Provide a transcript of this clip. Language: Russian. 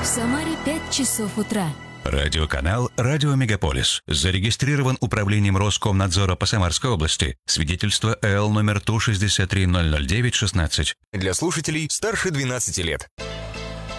В Самаре 5 часов утра. Радиоканал «Радио Мегаполис». Зарегистрирован Управлением Роскомнадзора по Самарской области. Свидетельство ЭЛ номер 163-009-16. Для слушателей старше 12 лет.